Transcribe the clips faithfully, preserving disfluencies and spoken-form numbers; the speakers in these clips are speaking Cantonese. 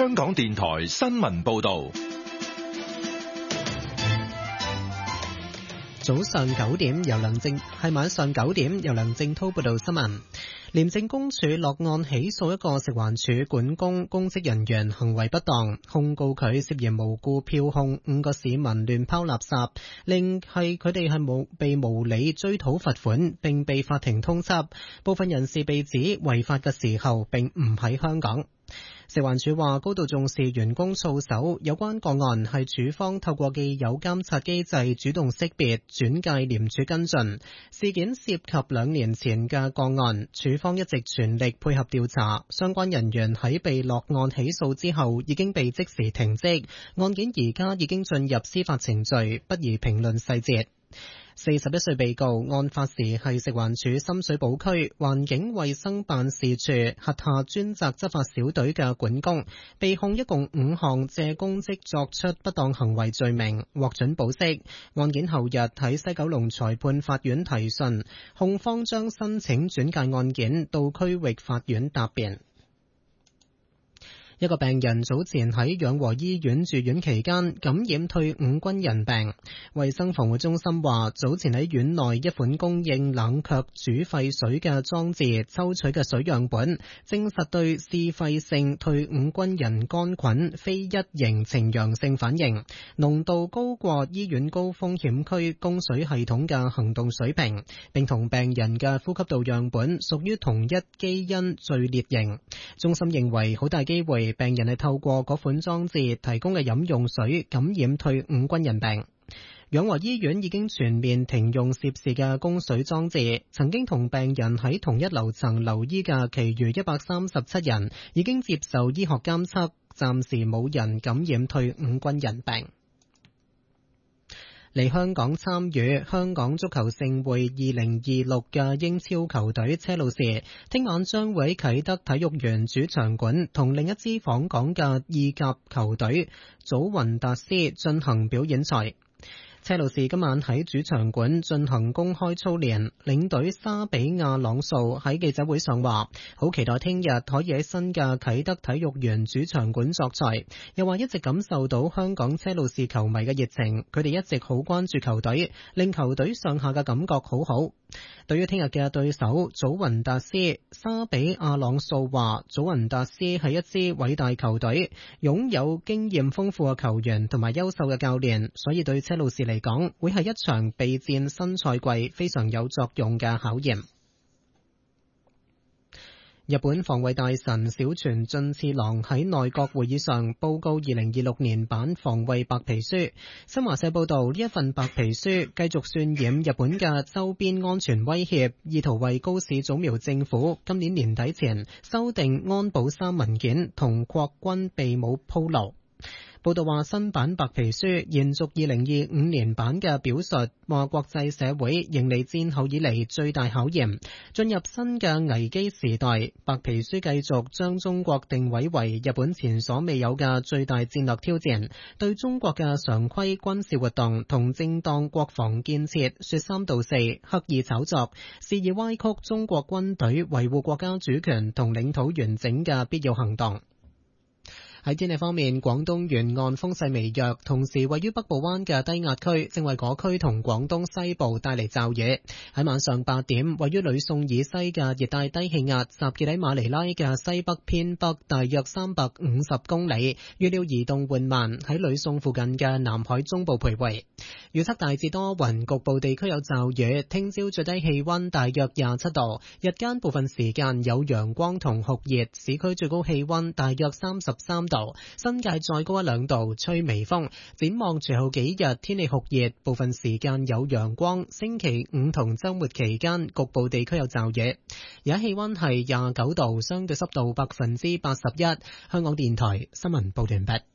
香港電台新聞報道。 早上九點由梁正係晚上九點由梁正滔報道新聞。廉政公署落案起訴一個食環署管工公職人員行為不當，控告佢涉嫌無故票控五個市民亂拋垃圾，令係佢哋係冇被無理追討罰款，並被法庭通緝。部分人士被指違法嘅時候並唔喺香港。食環署話高度重視員工操守，有關個案係署方透過既有監察機制主動識別轉介廉署跟進。事件涉及兩年前嘅個案，署方一直全力配合調查，相關人員喺被落案起訴之後已經被即時停職，案件而家已經進入司法程序，不宜評論細節。四十一歲被告案發時係食環署深水埗區環境衛生辦事處轄下專責執法小隊嘅管工，被控一共五項借公職作出不當行為罪名，獲准保釋。案件後日喺西九龍裁判法院提訊，控方將申請轉介案件到區域法院答辯。一個病人早前喺養和醫院住院期間感染退伍軍人病，衛生防護中心話早前喺院內一款供應冷卻煮沸水嘅裝置抽取嘅水樣本，證實對嗜肺性退伍軍人桿菌非一型呈陽性反應，濃度高過醫院高風險區供水系統嘅行動水平，並同病人嘅呼吸道樣本屬於同一基因序列型。中心認為好大機會病人係透過嗰款裝置提供嘅飲用水感染退伍軍人病。養和醫院已經全面停用涉事嘅供水裝置，曾經同病人喺同一樓層留醫嘅其餘一百三十七人已經接受醫學監測，暫時冇人感染退伍軍人病。嚟香港參與香港足球盛會二零二六嘅英超球隊車路士，聽晚將會喺啟德體育園主場館同另一支訪港嘅意甲球隊祖雲達斯進行表演賽。車路士今晚喺主場館進行公開操練，領隊沙比亞朗素喺記者會上話，好期待聽日可以喺新嘅啟德體育園主場館作賽，又話一直感受到香港車路士球迷嘅熱情，佢哋一直好關注球隊，令球隊上下嘅感覺好好。對於聽日嘅對手祖雲達斯，沙比亞朗素話，祖雲達斯係一支偉大球隊，擁有經驗豐富嘅球員同埋優秀嘅教練，所以對車路士嚟講會係一場備戰新賽季非常有作用嘅考驗。日本防衛大臣小泉進次郎喺內閣會議上報告二零二六年版防衛白皮書。新華社報道，呢一份白皮書繼續渲染日本嘅周邊安全威脅，意圖為高市早苗政府今年年底前修訂安保三文件同擴軍備武鋪路。報道話，新版白皮書延續二零二五年版嘅表述，話國際社會迎嚟戰後以嚟最大考驗，進入新嘅危機時代。白皮書繼續將中國定位為日本前所未有嘅最大戰略挑戰，對中國嘅常規軍事活動同正當國防建設說三道四，刻意炒作，肆意歪曲中國軍隊維護國家主權同領土完整嘅必要行動。喺天氣方面，廣東沿岸風勢微弱，同時位於北部灣嘅低壓區正為嗰區同廣東西部帶嚟驟雨。喺晚上八點，位於呂宋以西嘅熱帶低氣壓集結喺馬尼拉嘅西北偏北大約三百五十公里，預料移動緩慢，喺呂宋附近嘅南海中部徘徊。預測大致多雲，局部地區有驟雨。聽朝最低氣溫大約廿七度，日間部分時間有陽光同酷熱，市區最高氣溫大約三十三度。新界再高一兩度，吹微風。展望隨後幾日天氣酷熱，部分時間有陽光。星期五同周末期間局部地區有驟雨。而家氣溫係廿九度，相對濕度百分之八十一。香港電台新聞報道完畢。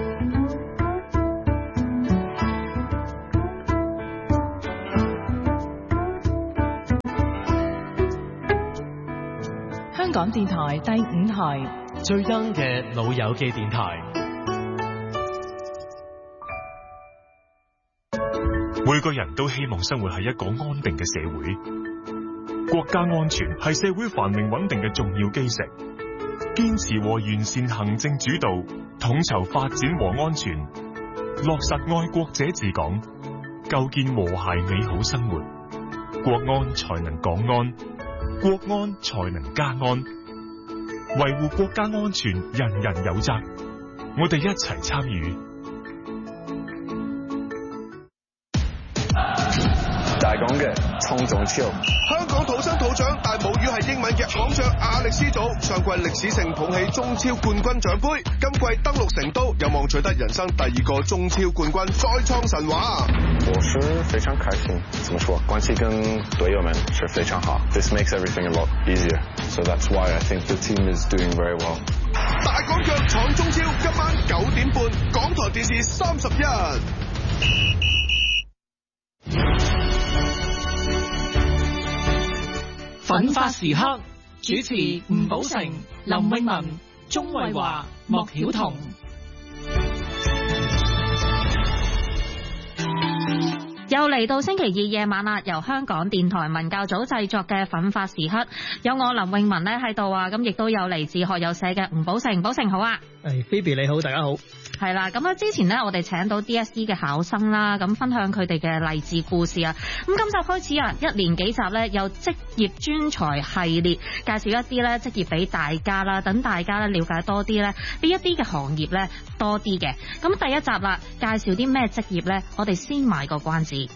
香港電台第五台。 最 young 嘅老友記電台。 每個人都希望生活喺一個安定嘅社會，國家安全係社會繁榮穩定嘅重要基石。 堅持和完善行政主導，統籌發展和安全，落實愛國者治港，構建和諧美好生活。國安才能港安，國安才能家安。維護國家安全，人人有責。我哋一齊參與。 大港嘅衝撞超， 香港土生土長但母語係英文嘅港將亞力斯組上季歷史性捧起中超冠軍獎杯，今季登陸成都，有望取得人生第二個中超冠軍，再創神話。 我是非常開心，怎麼說？關係跟隊友們是非常好。This makes everything a lot easier, so that's why I think the team is doing very well。 大港腳闖中超，今晚九點半，港台電視三十一。 奮發時刻主持吳寶成、林詠雯、鍾慧華、莫曉彤。又嚟到星期二夜晚啦，由香港電台文教組製作嘅奮發時刻，有我林詠雯咧喺度啊，咁亦都有嚟自學友社嘅吳寶成，寶成好啊。 係 Phoebe 你好，大家好。 係啦，咁啊之前呢，我哋請到 D S E 嘅考生啦，咁分享佢哋嘅勵志故事啊。咁今集開始啊，一連幾集呢，有職業專才系列，介紹一啲呢職業俾大家啦，等大家咧了解多啲呢呢一啲嘅行業呢多啲嘅。咁第一集啦，介紹啲咩職業呢？我哋先賣個關子。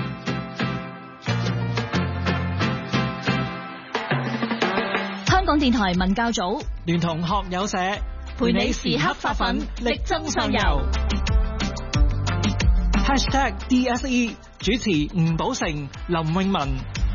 香港電台文教組聯同學友社陪你時刻發奮，力爭上游。 Hashtag D S E 主持吳寶成、林詠雯。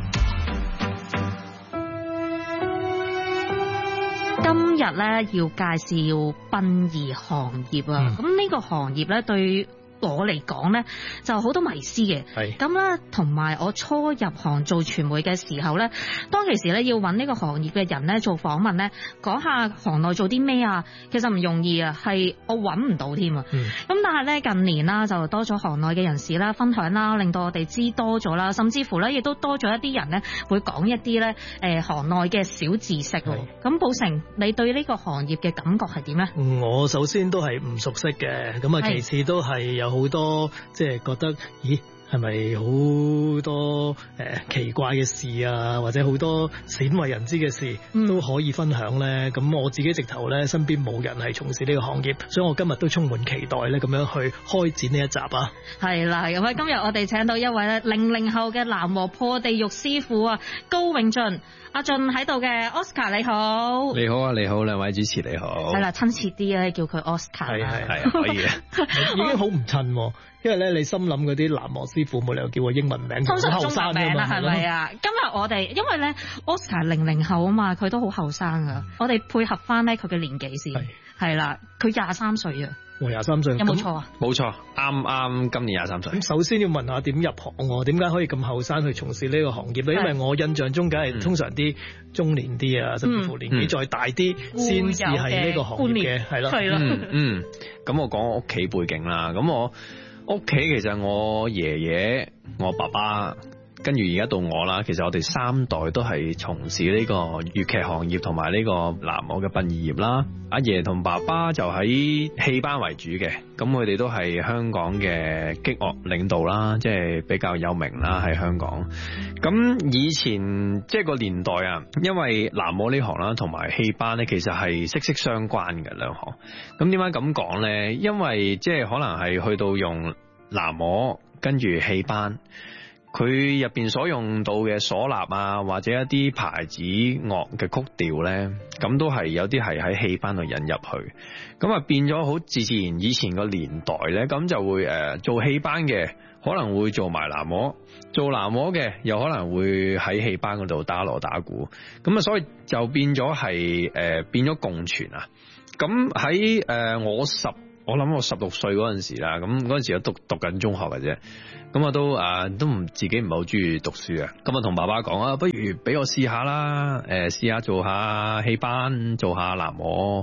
今日咧要介紹殯儀行業啊，咁呢、嗯、個行業咧對我嚟講咧就好多迷思嘅，咁咧同埋我初入行做傳媒嘅時候咧，當其時咧要揾呢個行業嘅人咧做訪問咧，講下行內做啲咩啊，其實唔容易啊，係我揾唔到添啊。咁、嗯、但係咧近年啦就多咗行內嘅人士啦分享啦，令到我哋知多咗啦，甚至乎咧亦都多咗一啲人咧會講一啲咧誒行內嘅小知識。咁寶成，你對呢個行業嘅感覺係點咧？ 我首先都係唔熟悉嘅，咁啊其次都係有好多即係覺得，咦係咪好多誒、呃、奇怪嘅事啊，或者好多鮮為人知嘅事、嗯、都可以分享咧？咁我自己直頭咧身邊冇人係從事呢個行業，所以我今日都充滿期待咧，咁樣去開展呢一集啊！係啦，咁啊今日我哋請到一位咧零零後嘅南和破地獄師傅啊，高永俊。阿俊喺度嘅 Oscar 你好。 你好啊，你好，兩位主持你好。 係啦，親切啲啊，叫佢 Oscar。 係係係可以嘅，已經好唔襯，因為咧你心諗嗰啲南和師傅冇理由叫我英文名， 通常中文名啦，係咪啊？今日我哋因為咧 Oscar 零零後啊嘛，佢都好後生噶，我哋配合翻咧佢嘅年紀先。係啦，佢廿三歲啊。我廿三歲，有冇錯啊？ 冇錯，啱啱今年廿三歲。 咁首先要問下點入行喎？點解可以咁後生去從事呢個行業咧？因為我印象中梗係通常啲中年啲啊，甚至乎年紀再大啲先至係呢個行業嘅，係咯。 嗯嗯，咁我講我屋企背景啦。咁我屋企其實我爺爺、我爸爸。跟住而家到我啦，其實我哋三代都係從事呢個粵劇行業同埋呢個南和嘅殯儀業啦。阿爺同爸爸就喺戲班為主嘅，咁佢哋都係香港嘅擊樂領導啦，即係比較有名啦喺香港。咁以前即係個年代啊，因為南和呢行啦同埋戲班咧，其實係息息相關嘅兩行。咁點解咁講咧？因為即係可能係去到用南和跟住戲班。佢入邊所用到嘅嗩吶啊，或者一啲牌子樂嘅曲調咧，咁都係有啲係喺戲班度引入去，咁啊變咗好自自然。以前個年代咧，咁就會誒、呃、做戲班嘅可能會做埋南和，做南和嘅又可能會喺戲班嗰度打鑼打鼓，咁啊所以就變咗係誒變咗共存啊。咁喺誒我十我諗我十六歲嗰陣時啦，咁嗰陣時我讀讀緊中學嘅啫。咁我都啊都唔自己唔係好中意讀書啊，咁啊同爸爸講啊，不如俾我試下啦，誒試下做下戲班，做下南和，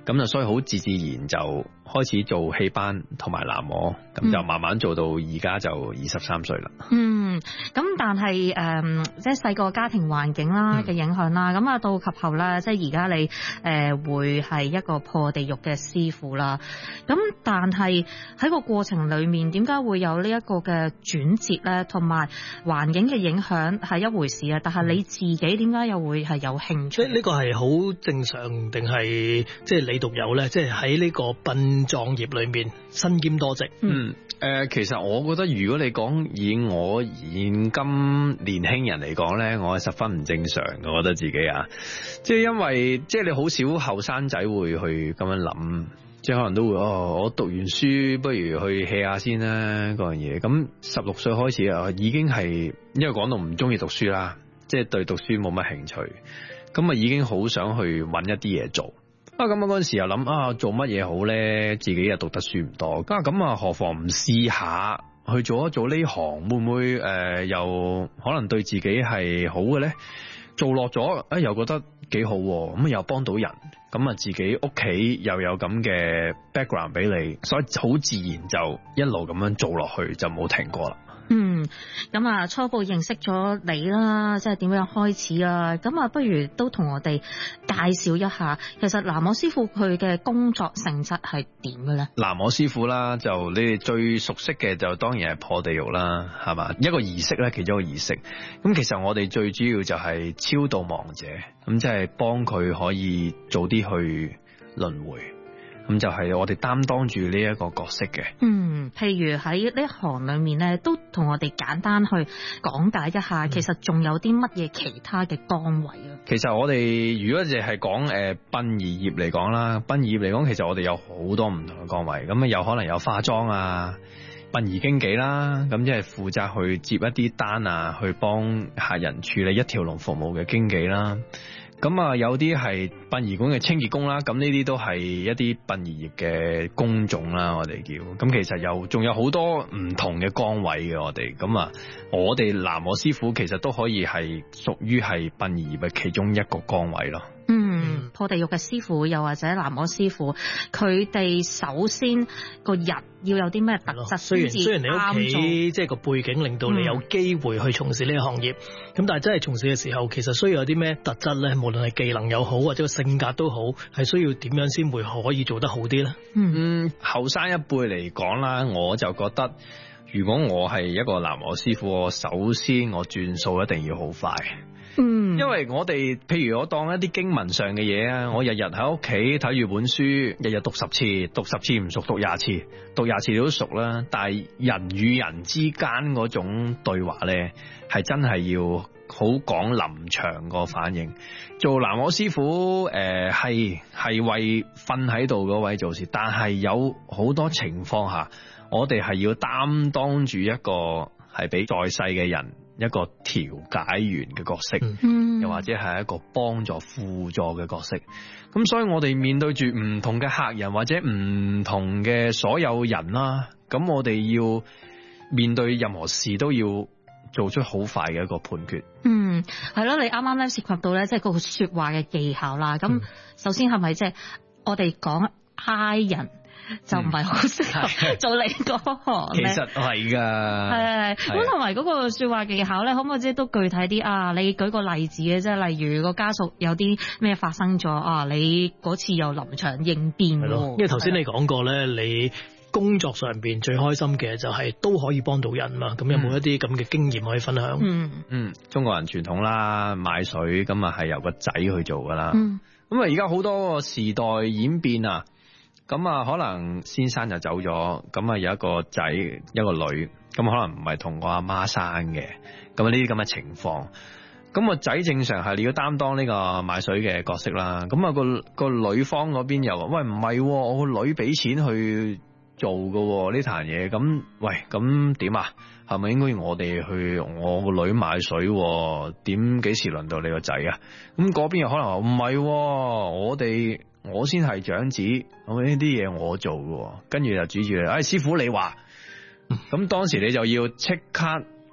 咁就所以好自自然就開始做戲班同埋喃嘸，咁就慢慢做到而家就二十三歲啦。 嗯，咁但係誒、呃，即係細個家庭環境啦嘅影響啦，咁、嗯、啊到及後啦，即係而家你誒、呃、會係一個破地獄嘅師傅啦。咁但係喺個過程裏面，點解會有呢一個嘅轉折咧？同埋環境嘅影響係一回事啊，但係你自己點解又會係有興趣？ 呢個係好正常定係即係你獨有咧？即係喺呢個殯葬業裏面身兼多職。 嗯，誒、呃，其實我覺得如果你講以我現今年輕人嚟講咧，我係十分唔正常嘅，我覺得自己啊，即係因為即係你好少後生仔會去咁樣諗，即係可能都會哦，我讀完書不如去 hea 下先啦嗰樣嘢。咁十六歲開始啊，已經係因為講到唔中意讀書啦，即係對讀書冇乜興趣，咁啊已經好想去揾一啲嘢做。啊咁啊嗰陣時又諗啊做乜嘢好咧？自己又讀得書唔多，咁啊咁啊何妨唔試下去做一做呢行，會唔會誒、呃、又可能對自己係好嘅咧？做落咗啊又覺得幾好，咁啊又幫到人，咁啊自己屋企又有咁嘅 background 俾你，所以好自然就一路咁樣做落去，就冇停過啦。 嗯，咁啊初步認識咗你啦，即係點樣開始啊？咁啊，不如都同我哋介紹一下，其實喃嘸師傅佢嘅工作性質係點嘅咧？ 喃嘸師傅啦，就你哋最熟悉嘅就當然係破地獄啦，係嘛？一個儀式咧，其中一個儀式。咁其實我哋最主要就係超度亡者，咁即係幫佢可以早啲去輪迴。咁就係我哋擔當住呢一個角色嘅。嗯， 譬如喺呢一行裏面咧，都同我哋簡單去講解一下，其實仲有啲乜嘢其他嘅崗位啊？ 其實我哋如果淨係講誒殯儀業嚟講啦，殯儀業嚟講，其實我哋有好多唔同嘅崗位。咁啊，有可能有化妝啊、殯儀經紀啦，咁即係負責去接一啲單啊，去幫客人處理一條龍服務嘅經紀啦。咁啊，有啲係殯儀館嘅清潔工啦，咁呢啲都係一啲殯儀業嘅工種啦，我哋叫。咁其實有仲有好多唔同嘅崗位嘅，我哋咁啊，我哋喃嘸師傅其實都可以係屬於係殯儀業嘅其中一個崗位咯。 嗯，破地獄嘅師傅又或者喃嘸師傅，佢哋首先個人要有啲咩特質？ 雖然雖然你屋企即係個背景令到你有機會去從事呢個行業，咁、嗯、但係真係從事嘅時候，其實需要有啲咩特質咧？無論係技能又好，或者個性格都好，係需要點樣先會可以做得好啲咧？ 嗯，後生一輩嚟講啦，我就覺得如果我係一個喃嘸師傅，我首先我轉數一定要好快。嗯，因為我哋譬如我當一啲經文上嘅嘢啊，我日日喺屋企睇住本書，日日讀十次，讀十次唔熟，讀廿次，讀廿次你都熟啦。但係人與人之間嗰種對話咧，係真係要好講臨場個反應。做喃嘸師傅，誒係係為瞓喺度嗰位做事，但係有好多情況下，我哋係要擔當住一個係俾在世嘅人一個調解員嘅角色，嗯、又或者係一個幫助輔助嘅角色。咁所以我哋面對住唔同嘅客人或者唔同嘅所有人啦，咁我哋要面對任何事都要做出好快嘅一個判決。嗯， 係咯，你啱啱咧涉及到咧，即係嗰個說話嘅技巧啦。咁、嗯、首先係咪即係我哋講嗌人？就唔係好適合做你嗰行咧，其實係㗎， 係咁同埋嗰個説話技巧咧，可唔可以即係都具體啲啊？你舉個例子嘅，即係例如個家屬有啲咩發生咗啊？你嗰次又臨場應變喎。 因為頭先你講過咧，你工作上邊最開心嘅就係都可以幫到人嘛。咁有冇一啲咁嘅經驗可以分享？ 嗯嗯，中國人傳統啦，買水咁啊係由個仔去做㗎啦。嗯，咁啊而家好多個時代演變啊。咁啊，可能先生就走咗，咁啊有一個仔一個女，咁可能唔係同我阿媽生嘅，咁啊呢啲咁嘅情況，咁個仔正常係你要擔當呢個買水嘅角色啦，咁啊個個女方嗰邊又話，喂唔係，我個女俾錢去做噶呢壇嘢，咁喂咁點啊？係咪應該我哋去我個女買水？點幾時輪到你個仔啊？咁嗰邊又可能話唔係，我哋。我先係長子，咁呢啲嘢我做嘅，跟住就指住你，哎師傅你話，咁當時你就要即刻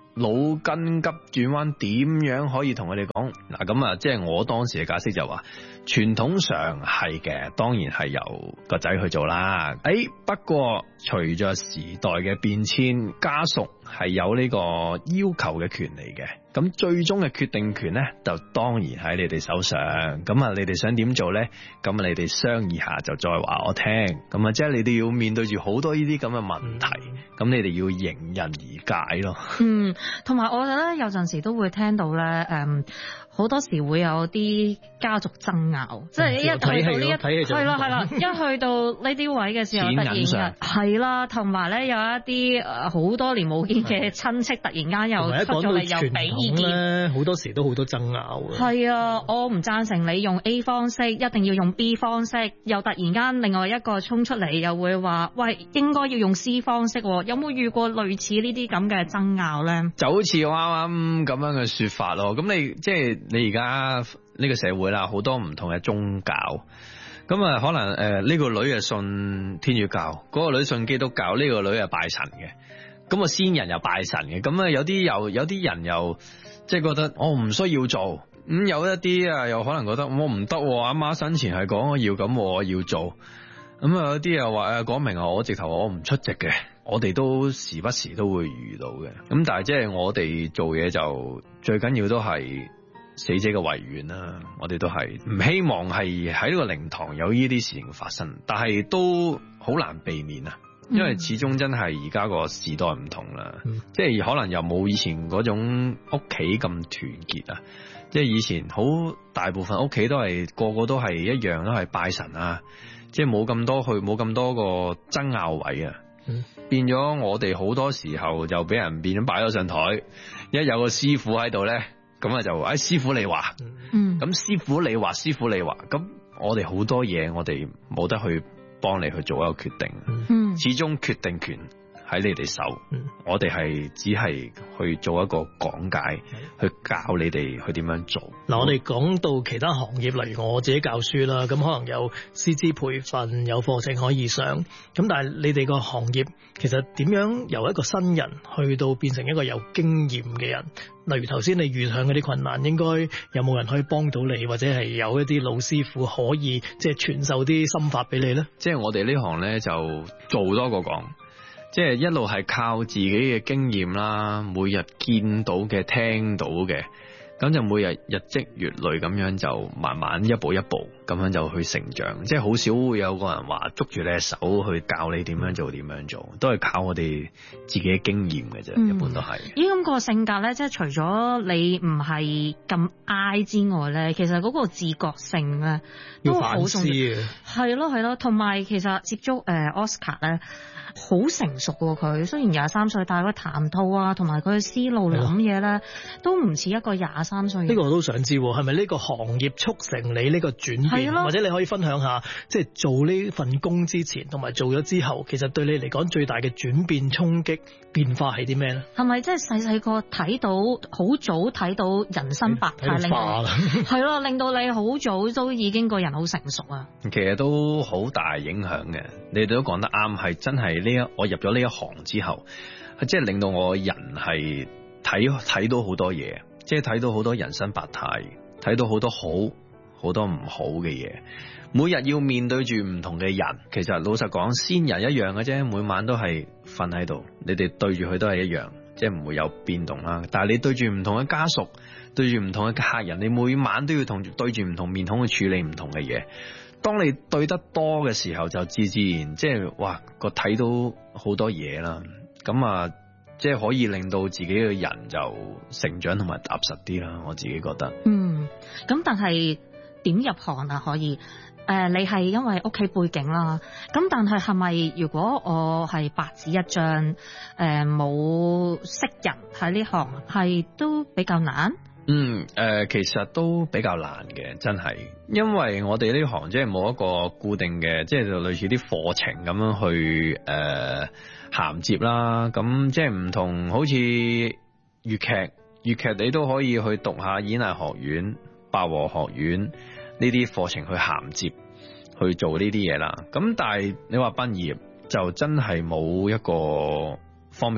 腦筋急轉彎，點樣可以同佢哋講嗱？咁啊，即係我當時嘅解釋就話，傳統上係嘅，當然係由個仔去做啦。誒、欸，不過隨着時代嘅變遷，家屬係有呢個要求嘅權利嘅。咁最終嘅決定權呢，就當然喺你哋手上。咁啊，你哋想點做呢？咁你哋商議下就再話我聽。咁啊，即係你哋要面對住好多呢啲咁嘅問題，咁、嗯、你哋要迎刃而解咯。 嗯，同埋我覺得有陣時都會聽到咧，誒、嗯。好多時會有啲家族爭拗，即係一去到呢一係啦係啦，一去到呢啲位嘅時候，突然係啦，同埋咧有一啲好多年冇見嘅親戚，突然間又出咗嚟又俾意見， 好多時都好多爭拗嘅。 係啊，我唔贊成你用 A 方式，一定要用 B 方式，又突然間另外一個衝出嚟又會話，喂，應該要用 C 方式。有冇遇過類似呢啲咁嘅爭拗咧？ 就好似我啱啱咁樣嘅說法咯。咁你即係。你而家呢個社會啦，好多唔同嘅宗教，咁啊可能誒呢、呃這個女係信天主教，嗰、那個女信基督教，呢、這個女係拜神嘅，咁啊先人又拜神嘅，咁啊有啲又有啲人又即係覺得我唔需要做，咁、嗯、有一啲啊又可能覺得我唔得，阿媽生前係講我要咁，我要做，咁啊有啲又話誒講明啊，我直頭我唔出席嘅，我哋都時不時都會遇到嘅，咁但係即係我哋做嘢就最緊要都係。死者嘅遺願啦，我哋都係唔希望係喺呢個靈堂有呢啲事情發生，但係都好難避免啊，因為始終真係而家個時代唔同啦，嗯、即係可能又冇以前嗰種屋企咁團結啊，即係以前好大部分屋企都係個個都係一樣，都係拜神啊，即係冇咁多去冇咁多個爭拗位啊，嗯、變咗我哋好多時候就俾人變咗擺咗上台，一有個師傅喺度咧。咁啊就誒、哎、師傅你話，嗯，咁師傅你話，師傅你話，咁我哋好多嘢我哋冇得去幫你去做一個決定，嗯，始終決定權喺你哋手，嗯、我哋係只係去做一個講解，嗯、去教你哋去點樣做。嗱、 嗯，我哋講到其他行業，例如我自己教書啦，咁可能有師資培訓，有課程可以上，咁但係你哋個行業其實點樣由一個新人去到變成一個有經驗嘅人？例如頭先你遇上嗰啲困難，應該有冇人可以幫到你，或者係有一啲老師傅可以即係傳授啲心法俾你呢？ 即係我哋呢行呢，就做多過講，即係一路係靠自己嘅經驗啦，每日見到嘅、聽到嘅。咁就每日日積月累咁樣就慢慢一步一步咁樣就去成長，即係好少會有個人話捉住你嘅手去教你點樣做點樣做，都係靠我哋自己嘅經驗嘅啫，嗯、一般都係。 咦，咁個性格咧，即係除咗你唔係咁 I 之外咧，其實嗰個自覺性咧都好重要。係咯係咯，同埋其實接觸誒 Oscar 咧。好成熟喎佢，雖然廿三歲，但係佢談吐啊，同埋佢嘅思路諗嘢咧，都唔似一個廿三歲。 呢個我都想知，係咪呢個行業促成你呢個轉變？或者你可以分享下，即係做呢份工之前同埋做咗之後，其實對你嚟講最大嘅轉變、衝擊、變化係啲咩咧？ 係咪即係細細個睇到，好早睇到人生百態，令到係咯，令到你好早都已經個人好成熟啊？ 其實都好大影響嘅，你哋都講得啱，係真係。呢一我入咗呢一行之後，即係令到我人係睇睇到好多嘢，即係睇到好多人生百態，睇到好多好好多唔好嘅嘢。每日要面對住唔同嘅人，其實老實講，先人一樣嘅啫，每晚都係瞓喺度，你哋對住佢都係一樣，即係唔會有變動啦。但係你對住唔同嘅家屬，對住唔同嘅客人，你每晚都要同對住唔同面孔去處理唔同嘅嘢。當你對得多嘅時候，就自自然即係哇個睇到好多嘢啦，咁啊即係可以令到自己嘅人就成長同埋踏實啲啦。我自己覺得。嗯， 咁但係點入行啊？可以誒、呃，你係因為屋企背景啦，咁但係係咪如果我係白紙一張，誒、呃、冇識人喺呢行，係都比較難？ 嗯，誒、呃，其實都比較難嘅，真係，因為我哋呢行即係冇一個固定嘅，即係就類似啲課程咁樣去誒銜接啦。咁即係唔同，好似粵劇，粵劇你都可以去讀下演藝學院、八和學院呢啲課程去銜接去做呢啲嘢啦。咁但係你話畢業就真係冇一個 formula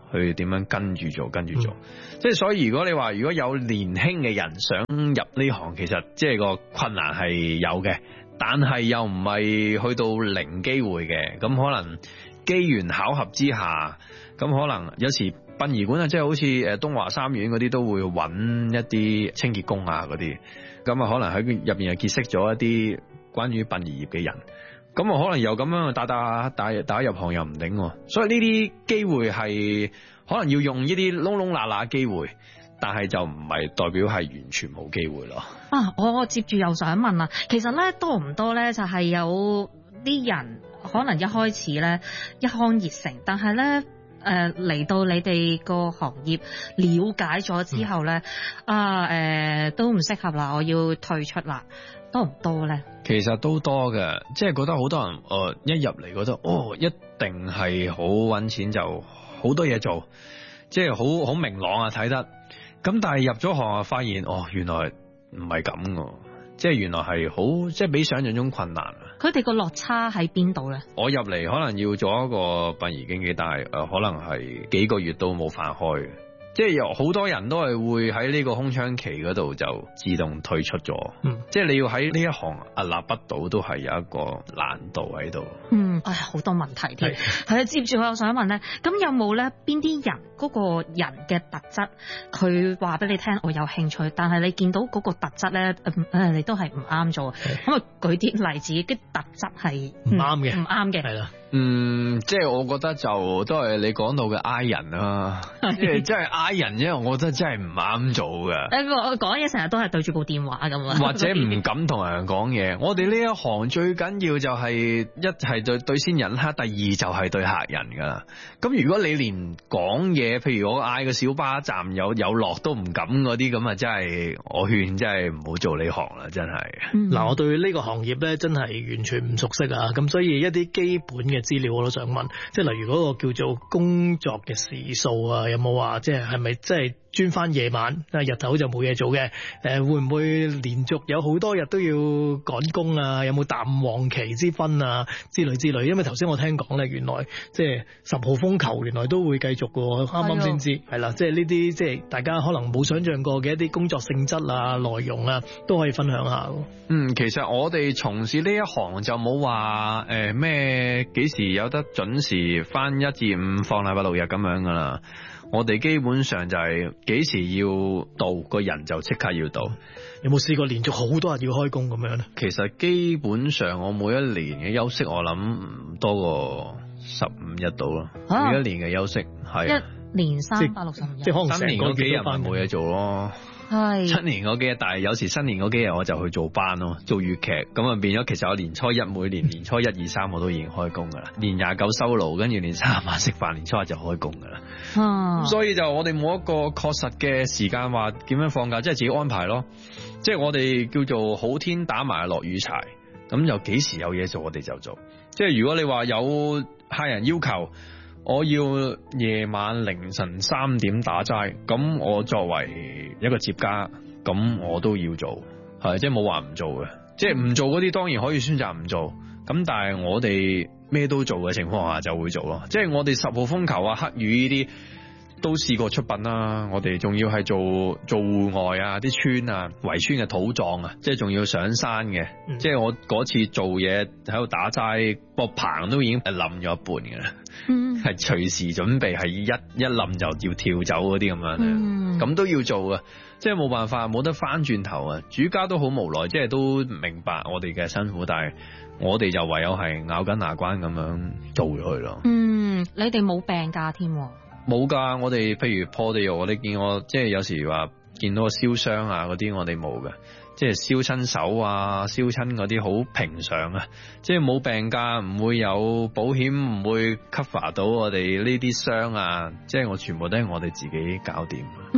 去點樣跟住做跟住做。嗯、即係所以如果你話如果有年輕嘅人想入呢行，其實即係個困難係有嘅，但係又唔係去到零機會嘅。咁可能機緣巧合之下，咁可能有時殯儀館啊，即係好似誒東華三院嗰啲都會揾一啲清潔工啊嗰啲，咁啊可能喺入邊又結識咗一啲關於殯儀業嘅人，咁啊可能又咁樣打打打打入行又唔定，所以呢啲機會係可能要用呢啲窿窿罅罅機會，但係就唔係代表係完全冇機會咯。 啊，我接住又想問啦，其實咧多唔多咧就係有啲人可能一開始咧一腔熱誠，但係咧誒嚟到你哋個行業了解咗之後咧，嗯、啊誒、呃、都唔適合啦，我要退出啦，多唔多咧？ 其實都多嘅，即係覺得好多人誒、呃、一入嚟覺得哦一定係好搵錢，就好多嘢做，即係好好明朗啊睇得，咁但係入咗行啊發現哦原來唔係咁嘅，即係原來係好即係比想象中困難。 佢哋個落差喺邊度咧？我入嚟可能要做一個殯儀經紀，但係誒、呃、可能係幾個月都冇飯開，即係有好多人都係會喺呢個空窗期嗰度就自動退出咗。嗯，即係你要喺呢一行屹立不倒，都係有一個難度喺度。 嗯，唉，好多問題添。係啊，接住我又想問咧，咁有冇咧邊啲人嗰、嗰個人嘅特質，佢話俾你聽我有興趣，但係你見到嗰個特質咧，誒、呃、你都係唔啱做，咁啊舉啲例子，啲特質係唔啱嘅，唔啱嘅，係啦。 嗯，即係我覺得就都係你講到嘅 I 人啊，即係真係 I 人，因為我覺得真係唔啱做嘅。誒， 我講嘢成日都係對住部電話咁啊， 或者唔敢同人講嘢。我哋呢一行最緊要就係一係對對先人啦，第二就係對客人噶啦。咁如果你連講嘢，譬如我嗌個小巴站有有落都唔敢嗰啲，咁啊真係我勸真係唔好做呢行啦，真係。 嗱、嗯，我對呢個行業咧真係完全唔熟悉啊，咁所以一啲基本嘅資料我都想問，即係例如嗰個叫做工作嘅時數啊，有冇話即係係咪即係專翻夜晚，日頭就冇嘢做嘅？誒，會唔會連續有好多日都要趕工啊？有冇淡旺期之分啊？之類之類。因為頭先我聽講咧，原來即係十號風球原來都會繼續嘅，啱啱先知係啦。即係呢啲即係大家可能冇想象過嘅一啲工作性質啊、內容啊，都可以分享下。 嗯，其實我哋從事呢一行就冇話誒咩幾時有得準時翻一至五放禮拜六日咁樣噶啦。我哋基本上就係幾時要到，個人就即刻要到。 有冇試過連續好多日要開工咁樣咧？ 其實基本上我每一年嘅休息我諗唔多過十五日到咯。啊、每一年嘅休息係一年三百六十五日， 即係可能新年嗰幾日咪冇嘢做咯。係新年嗰幾日，但係有時新年嗰幾日我就去做班咯，做粵劇，咁啊變咗其實我年初一每年年初一二三我都已經開工噶啦，年廿九收爐，跟住年三十晚食飯，年初一就開工噶啦。啊，所以就我哋冇一個確實嘅時間話點樣放假，即係自己安排咯。即係我哋叫做好天打埋落雨柴，咁就幾時有嘢做我哋就做。即係如果你話有客人要求，我要夜晚凌晨三點打齋，咁我作為一個接家，咁我都要做，係即係冇話唔做嘅，即係唔做嗰啲當然可以選擇唔做，咁但係我哋咩都做嘅情況下就會做咯，即係我哋十號風球啊、黑雨呢啲都試過出殯啦，我哋仲要係做做戶外啊，啲村啊、圍村嘅土葬啊，即係仲要上山嘅，嗯、即係我嗰次做嘢喺度打齋，個棚都已經係冧咗一半嘅啦，係隨、嗯、時準備係一一冧就要跳走嗰啲咁樣，咁、嗯、都要做啊，即係冇辦法，冇得翻轉頭啊！主家都好無奈，即係都明白我哋嘅辛苦，但係我哋就唯有係咬緊牙關咁樣做咗佢咯。嗯， 你哋冇病假添？ 冇噶，我哋譬如破地獄，我哋見我即係有時話見到個燒傷啊嗰啲，我哋冇嘅，即係燒親手啊、燒親嗰啲好平常啊，即係冇病假，唔會有保險，唔會 cover 到我哋呢啲傷啊，即係我全部都係我哋自己搞掂。 嗯，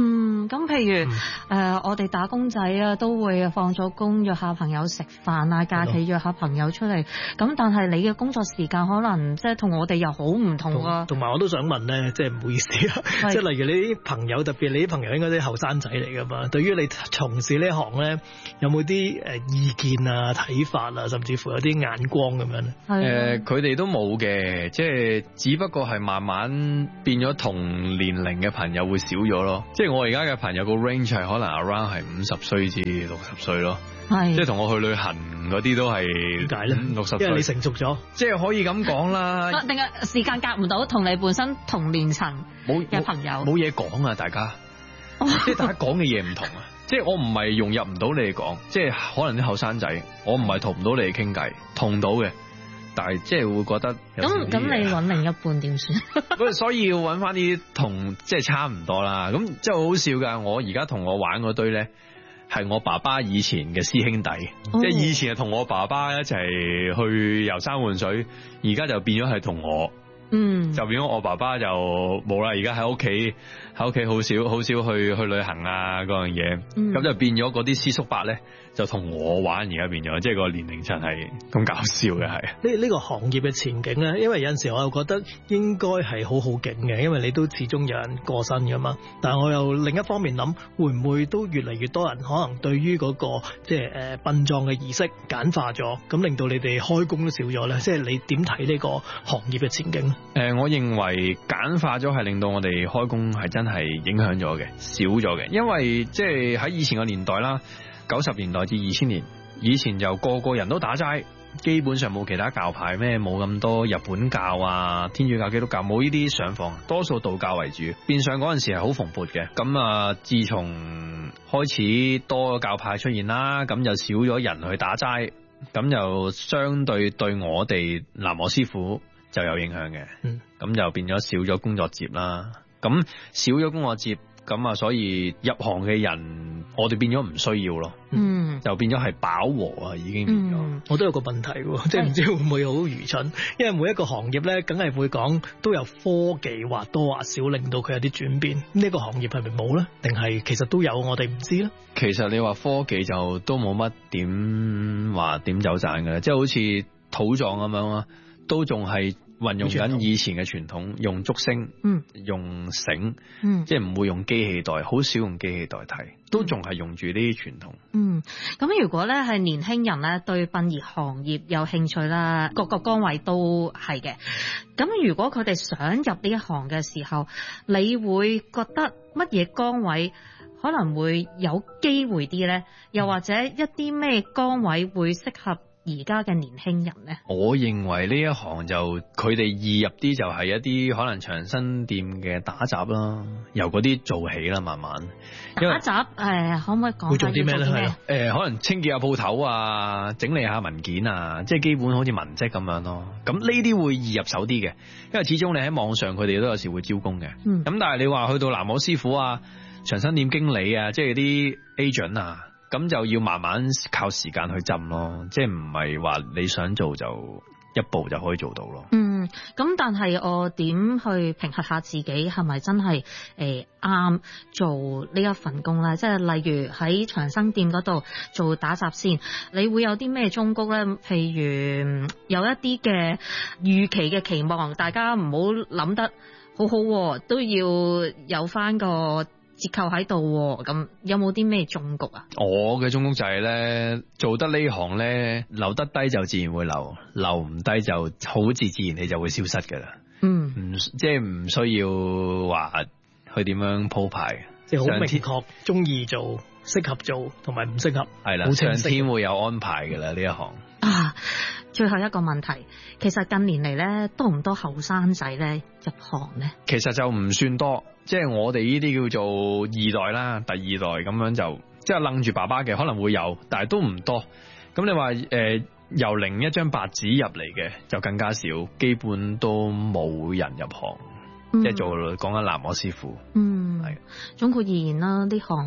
嗯，咁譬如誒、嗯呃，我哋打工仔啊，都會放咗工約下朋友食飯啊，假期約下朋友出嚟。咁但係你嘅工作時間可能即係同我哋又好唔同啊。 同埋我都想問咧，即係唔好意思啊，即係例如你啲朋友，特別你啲朋友應該啲後生仔嚟噶嘛？對於你從事呢行咧，有冇啲誒意見啊、睇法啊，甚至乎有啲眼光咁樣咧？ 誒，佢哋、呃、都冇嘅，即係只不過係慢慢變咗同年齡嘅朋友會少咗咯。即係我而家嘅朋友個 range 係可能 around 係五十歲至六十歲咯。係，即係同我去旅行嗰啲都係點解咧？六十歲，因為你成熟咗， 即係可以咁講啦。 定係時間夾唔到，同你本身同年層嘅朋友冇嘢講啊！大家，即係大家講嘅嘢唔同啊！即係我唔係融入唔到你哋講，即係可能啲後生仔，我唔係同唔到你哋傾偈，同到嘅。但係即係會覺得咁咁，你揾另一半點算？ 所以要揾翻啲同即係差唔多啦。咁即係好好笑噶。我而家同我玩嗰堆咧，係我爸爸以前嘅師兄弟，哦、即係以前係同我爸爸一齊去遊山玩水，而家就變咗係同我。嗯，就變咗我爸爸就冇啦，而家喺屋企喺屋企好少好少去去旅行啊嗰樣嘢，咁、嗯、就變咗嗰啲師叔伯咧就同我玩，而家變咗，即係個年齡層係咁搞笑嘅係。 呢呢、這個行業嘅前景咧，因為有陣時我又覺得應該係好好景嘅，因為你都始終有人過身噶嘛。但係我又另一方面諗，會唔會都越嚟越多人可能對於嗰、那個即係誒殯葬嘅儀式簡化咗，咁令到你哋開工都少咗咧？即係你點睇呢個行業嘅前景？ 誒、呃，我認為簡化咗係令到我哋開工係真係影響咗嘅，少咗嘅。因為即係喺以前個年代啦，九十年代至二千年，以前就個個人都打齋，基本上冇其他教派咩，冇咁多日本教啊、天主教、基督教，冇呢啲上訪，多數道教為主。變相嗰陣時係好蓬勃嘅。咁啊，自從開始多教派出現啦，咁就少咗人去打齋，咁就相對對我哋喃嘸師傅就有影響嘅，咁、嗯、就變咗少咗工作節啦。咁少咗工作節，咁啊，所以入行嘅人，我哋變咗唔需要咯。嗯，就變咗係飽和啊，已經變咗、嗯。 我都有個問題，即係唔知會唔會好愚蠢？因為每一個行業咧，梗係會講都有科技或多或少令到佢有啲轉變。呢、這個行業係咪冇咧？定係其實都有，我哋唔知咧。 其實你話科技就都冇乜點話點走盞嘅，即係好似土葬咁樣啊。都仲係運用緊以前嘅傳統，用竹升，嗯，用繩，嗯，即係唔會用機器代，好少用機器代替，都仲係用住呢啲傳統。 嗯，咁如果咧係年輕人咧對殯儀行業有興趣啦，各個崗位都係嘅。咁如果佢哋想入呢一行嘅時候，你會覺得乜嘢崗位可能會有機會啲咧？又或者一啲咩崗位會適合而家嘅年輕人咧？ 我認為呢一行就佢哋易入啲，就係一啲可能長生店嘅打雜啦，由嗰啲做起啦，慢慢打雜誒，可唔可以講？ 會做啲咩咧？係誒，可能清潔下鋪頭啊，整理下文件啊，即係基本好似文職咁樣咯。咁呢啲會易入手啲嘅，因為始終你喺網上佢哋都有時會招工嘅。咁、嗯、但係你話去到喃嘸師傅啊、長生店經理啊，即係啲 agent 啊。咁就要慢慢靠時間去浸咯，即係唔係話你想做就一步就可以做到咯。嗯， 咁但係我點去評核下自己係咪真係誒啱做呢一份工咧？即係例如喺長生店嗰度做打雜先，你會有啲咩忠告咧？譬如有一啲嘅預期嘅期望，大家唔好諗得好好，都要有翻個折扣喺度，咁有冇啲咩忠告啊？ 我嘅忠告就係咧，做得呢行咧，留得低就自然會留，留唔低就好自自然你就會消失噶啦。嗯，唔即係唔需要話去點樣鋪排， 即係好明確，中意做，適合做，同埋唔適合係啦。上天會有安排噶啦呢一行。 啊，最後一個問題，其實近年嚟咧，多唔多後生仔咧入行咧？其實就唔算多。即係我哋呢啲叫做二代啦，第二代咁樣就即係楞住爸爸嘅可能會有，但係都唔多。咁你話誒、呃、由零一張白紙入嚟嘅就更加少，基本都冇人入行，嗯、即係做講緊喃嘸師傅。嗯，係總括而言啦，呢行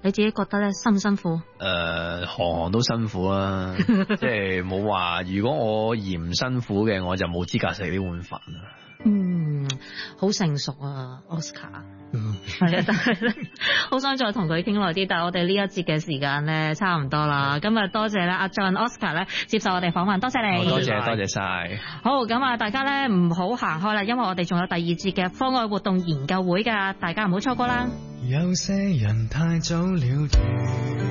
你自己覺得咧辛唔辛苦？ 誒、呃，行行都辛苦啦，即係冇話，如果我嫌辛苦嘅，我就冇資格食呢碗飯啦。 嗯，好成熟啊 ，Oscar。嗯，係啊，但係咧，好想再同佢傾耐啲，但係我哋呢一節嘅時間咧差唔多啦。今日多謝咧阿 John Oscar 咧接受我哋訪問，多謝你。 多謝多謝晒。 好，咁啊，大家咧唔好行開啦，因為我哋仲有第二節嘅課外活動研究會㗎，大家唔好錯過啦。 有些人太早了斷